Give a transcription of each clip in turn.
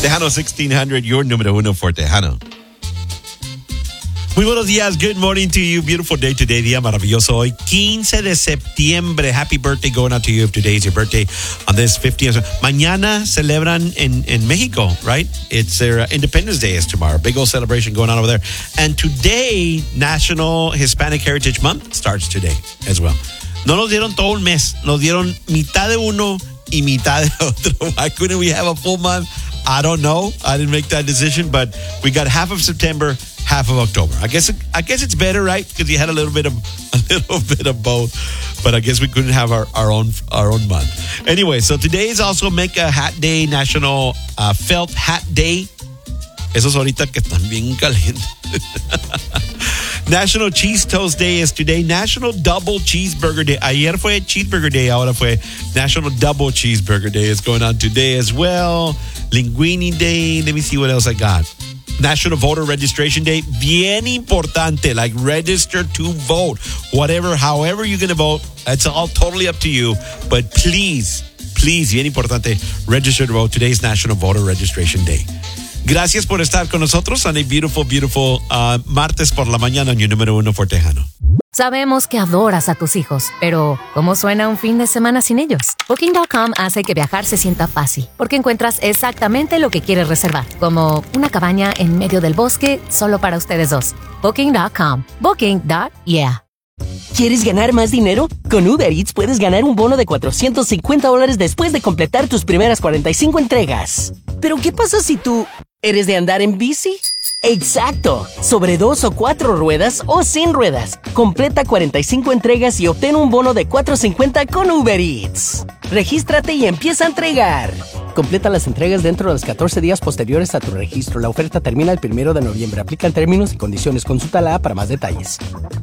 Tejano 1600, your número uno for Tejano. Muy buenos días. Good morning to you. Beautiful day today. Día maravilloso hoy. 15 de septiembre. Happy birthday going out to you if today is your birthday on this 50th. Mañana celebran in Mexico, right? It's their Independence Day is tomorrow. Big old celebration going on over there. And today, National Hispanic Heritage Month starts today as well. No nos dieron todo un mes. Nos dieron mitad de uno y mitad de otro. Why couldn't we have a full month? I don't know. I didn't make that decision, but we got half of September, half of October. I guess it's better, right? Because you had a little bit of both. But I guess we couldn't have our own month. Anyway, so today is also Make a Hat Day, National Felt Hat Day. Esos ahorita que están bien calientes. National Cheese Toast Day is today. National Double Cheeseburger Day. Ayer fue Cheeseburger Day, ahora fue National Double Cheeseburger Day. It's going on today as well. Linguini Day. Let me see what else I got. National Voter Registration Day. Bien importante, like register to vote. However you're going to vote, it's all totally up to you. But please, bien importante, register to vote. Today's National Voter Registration Day. Gracias por estar con nosotros on a beautiful martes por la mañana en your número uno for Tejano. Sabemos que adoras a tus hijos, pero ¿cómo suena un fin de semana sin ellos? Booking.com hace que viajar se sienta fácil, porque encuentras exactamente lo que quieres reservar, como una cabaña en medio del bosque solo para ustedes dos. Booking.com. Booking.yeah. ¿Quieres ganar más dinero? Con Uber Eats puedes ganar un bono de $450 después de completar tus primeras 45 entregas. ¿Pero qué pasa si tú eres de andar en bici? ¡Exacto! Sobre 2 o 4 ruedas o sin ruedas. Completa 45 entregas y obtén un bono de $450 con Uber Eats. Regístrate y empieza a entregar. Completa las entregas dentro de los 14 días posteriores a tu registro. La oferta termina el 1 de noviembre. Aplican términos y condiciones. Consulta la app para más detalles.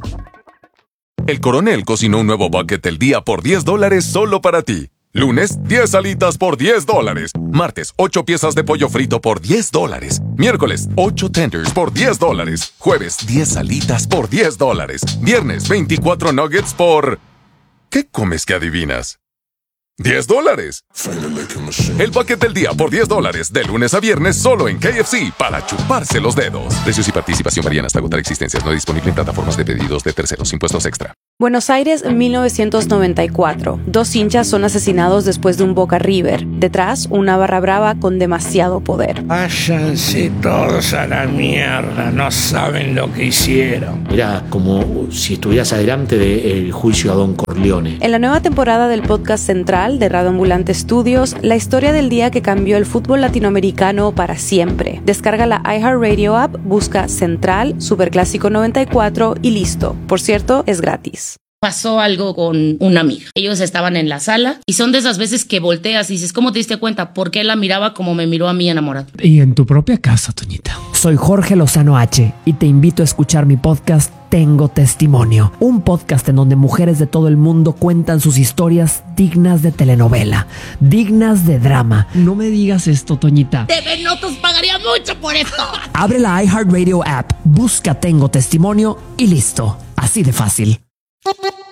El Coronel cocinó un nuevo bucket del día por $10 solo para ti. Lunes, 10 alitas por $10. Martes, 8 piezas de pollo frito por $10. Miércoles, 8 tenders por $10. Jueves, 10 alitas por $10. Viernes, 24 nuggets por... ¿Qué comes que adivinas? $10. El bucket del día por $10, de lunes a viernes solo en KFC para chuparse los dedos. Precios y participación varían hasta agotar existencias. No disponible en plataformas de pedidos de terceros. Impuestos extra. Buenos Aires, 1994. 2 hinchas son asesinados después de un Boca River. Detrás, una barra brava con demasiado poder. Váyanse todos a la mierda. No saben lo que hicieron. Era como si estuvieras adelante del juicio a Don Corleone. En la nueva temporada del podcast Central de Radio Ambulante Studios, la historia del día que cambió el fútbol latinoamericano para siempre. Descarga la iHeartRadio app, busca Central, Superclásico 94 y listo. Por cierto, es gratis. Pasó algo con una amiga. Ellos estaban en la sala y son de esas veces que volteas y dices, ¿cómo te diste cuenta? ¿Por qué la miraba como me miró a mí enamorado? Y en tu propia casa, Toñita. Soy Jorge Lozano H y te invito a escuchar mi podcast Tengo Testimonio, un podcast en donde mujeres de todo el mundo cuentan sus historias dignas de telenovela, dignas de drama. No me digas esto, Toñita. TV Notos pagaría mucho por esto. Abre la iHeartRadio app, busca Tengo Testimonio y listo. Así de fácil.